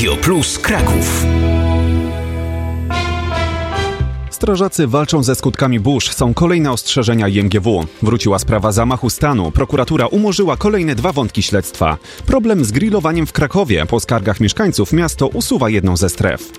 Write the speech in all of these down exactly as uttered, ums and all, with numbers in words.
Radio Plus Kraków. Strażacy walczą ze skutkami burz. Są kolejne ostrzeżenia I M G W. Wróciła sprawa zamachu stanu. Prokuratura umorzyła kolejne dwa wątki śledztwa. Problem z grillowaniem w Krakowie. Po skargach mieszkańców miasto usuwa jedną ze stref.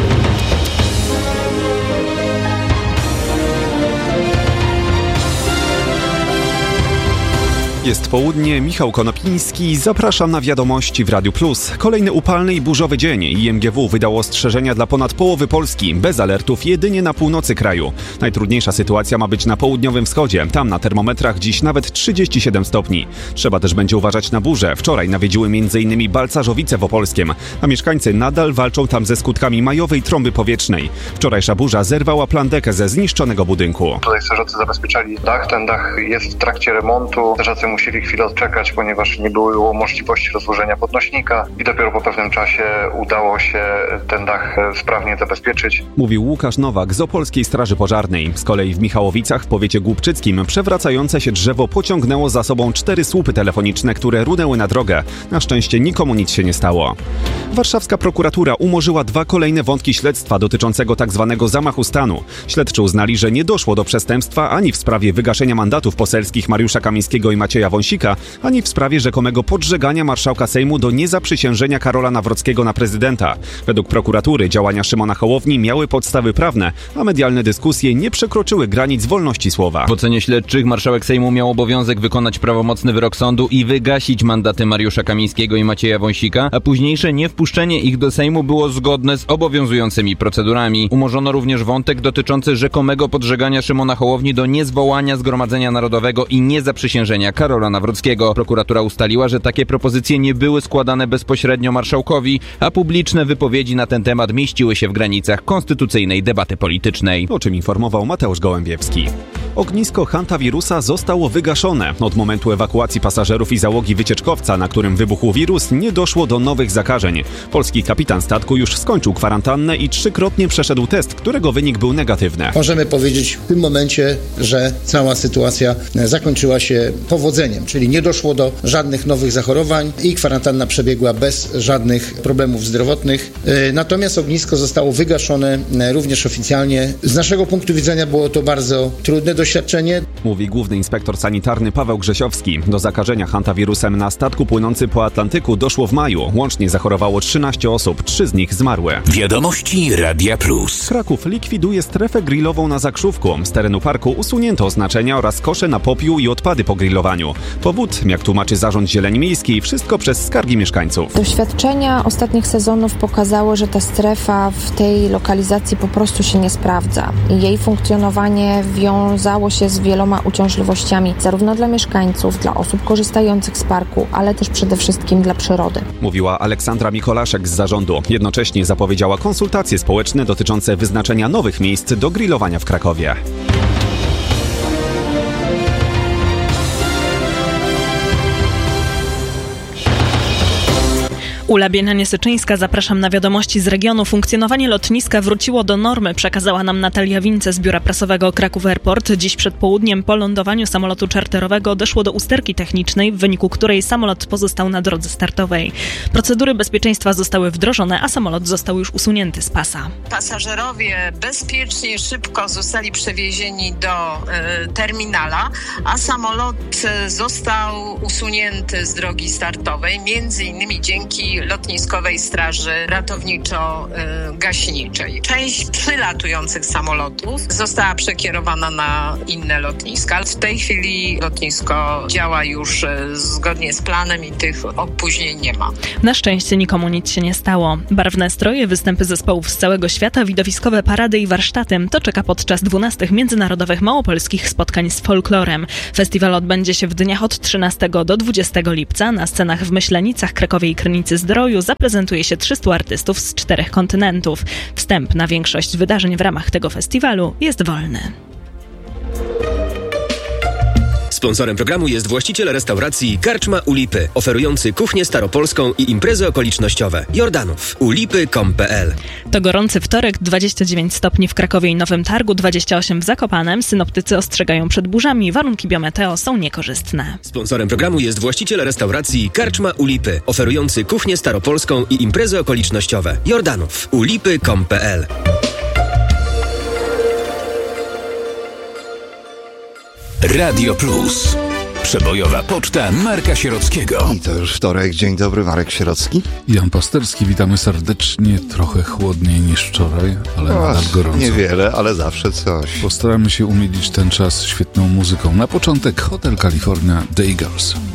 Jest południe, Michał Konopiński, zapraszam na wiadomości w Radiu Plus. Kolejny upalny i burzowy dzień. I M G W wydało ostrzeżenia dla ponad połowy Polski, bez alertów jedynie na północy kraju. Najtrudniejsza sytuacja ma być na południowym wschodzie. Tam na termometrach dziś nawet trzydzieści siedem stopni. Trzeba też będzie uważać na burze. Wczoraj nawiedziły między innymi Balcarzowice w Opolskiem, a mieszkańcy nadal walczą tam ze skutkami majowej trąby powietrznej. Wczorajsza burza zerwała plandekę ze zniszczonego budynku. Tutaj strażacy zabezpieczali dach. Ten dach jest w trakcie remontu. Strażacy musieli chwilę odczekać, ponieważ nie było możliwości rozłożenia podnośnika i dopiero po pewnym czasie udało się ten dach sprawnie zabezpieczyć. Mówił Łukasz Nowak z Opolskiej Straży Pożarnej. Z kolei w Michałowicach w powiecie głubczyckim przewracające się drzewo pociągnęło za sobą cztery słupy telefoniczne, które runęły na drogę. Na szczęście nikomu nic się nie stało. Warszawska prokuratura umorzyła dwa kolejne wątki śledztwa dotyczącego tzw. zamachu stanu. Śledczy uznali, że nie doszło do przestępstwa ani w sprawie wygaszenia mandatów poselskich Mariusza Kamińskiego i Macieja Wąsika, ani w sprawie rzekomego podżegania marszałka Sejmu do niezaprzysiężenia Karola Nawrockiego na prezydenta. Według prokuratury działania Szymona Hołowni miały podstawy prawne, a medialne dyskusje nie przekroczyły granic wolności słowa. W ocenie śledczych marszałek Sejmu miał obowiązek wykonać prawomocny wyrok sądu i wygasić mandaty Mariusza Kamińskiego i Macieja Wąsika, a późniejsze niewpuszczenie ich do Sejmu było zgodne z obowiązującymi procedurami. Umorzono również wątek dotyczący rzekomego podżegania Szymona Hołowni do niezwołania Zgromadzenia Narodowego i niezaprzysiężenia Karola Nawrockiego. Prokuratura ustaliła, że takie propozycje nie były składane bezpośrednio marszałkowi, a publiczne wypowiedzi na ten temat mieściły się w granicach konstytucyjnej debaty politycznej. O czym informował Mateusz Gołębiewski. Ognisko hantawirusa zostało wygaszone. Od momentu ewakuacji pasażerów i załogi wycieczkowca, na którym wybuchł wirus, nie doszło do nowych zakażeń. Polski kapitan statku już skończył kwarantannę i trzykrotnie przeszedł test, którego wynik był negatywny. Możemy powiedzieć w tym momencie, że cała sytuacja zakończyła się powodzeniem, czyli nie doszło do żadnych nowych zachorowań i kwarantanna przebiegła bez żadnych problemów zdrowotnych. Natomiast ognisko zostało wygaszone również oficjalnie. Z naszego punktu widzenia było to bardzo trudne doświadczenie. Mówi główny inspektor sanitarny Paweł Grzesiowski. Do zakażenia hantawirusem na statku płynący po Atlantyku doszło w maju. Łącznie zachorowało trzynaście osób, trzy z nich zmarły. Wiadomości Radia Plus. Kraków likwiduje strefę grillową na Zakrzówku. Z terenu parku usunięto oznaczenia oraz kosze na popiół i odpady po grillowaniu. Powód, jak tłumaczy Zarząd Zieleni Miejskiej, wszystko przez skargi mieszkańców. Doświadczenia ostatnich sezonów pokazały, że ta strefa w tej lokalizacji po prostu się nie sprawdza. Jej funkcjonowanie wiązało się z wieloma uciążliwościami, zarówno dla mieszkańców, dla osób korzystających z parku, ale też przede wszystkim dla przyrody. Mówiła Aleksandra Mikolaszek z zarządu. Jednocześnie zapowiedziała konsultacje społeczne dotyczące wyznaczenia nowych miejsc do grillowania w Krakowie. Ula Bienianie-Syczyńska, zapraszam na wiadomości z regionu. Funkcjonowanie lotniska wróciło do normy, przekazała nam Natalia Wince z biura prasowego Kraków Airport. Dziś przed południem po lądowaniu samolotu czarterowego doszło do usterki technicznej, w wyniku której samolot pozostał na drodze startowej. Procedury bezpieczeństwa zostały wdrożone, a samolot został już usunięty z pasa. Pasażerowie bezpiecznie, szybko zostali przewiezieni do y, terminala, a samolot y, został usunięty z drogi startowej, między innymi dzięki Lotniskowej Straży Ratowniczo-Gaśniczej. Część przylatujących samolotów została przekierowana na inne lotniska. W tej chwili lotnisko działa już zgodnie z planem i tych opóźnień nie ma. Na szczęście nikomu nic się nie stało. Barwne stroje, występy zespołów z całego świata, widowiskowe parady i warsztaty to czeka podczas dwunastych Międzynarodowych Małopolskich Spotkań z Folklorem. Festiwal odbędzie się w dniach od trzynastego do dwudziestego lipca. Na scenach w Myślenicach, Krakowie i Krynicy Zdroju zaprezentuje się trzystu artystów z czterech kontynentów. Wstęp na większość wydarzeń w ramach tego festiwalu jest wolny. Sponsorem programu jest właściciel restauracji Karczma u Lipy, oferujący kuchnię staropolską i imprezy okolicznościowe. Jordanów. ulipy kropka com kropka p l. To gorący wtorek, dwadzieścia dziewięć stopni w Krakowie i Nowym Targu, dwadzieścia osiem w Zakopanem. Synoptycy ostrzegają przed burzami, warunki biometeo są niekorzystne. Sponsorem programu jest właściciel restauracji Karczma u Lipy, oferujący kuchnię staropolską i imprezy okolicznościowe. Jordanów. ulipy kropka com kropka p l. Radio Plus. Przebojowa poczta Marka Sierockiego. I to już wtorek. Dzień dobry, Marek Sierocki. Jan Pasterski, witamy serdecznie. Trochę chłodniej niż wczoraj, ale no, nadal gorąco. Niewiele, ale zawsze coś. Postaramy się umilić ten czas świetną muzyką. Na początek Hotel California, The Eagles.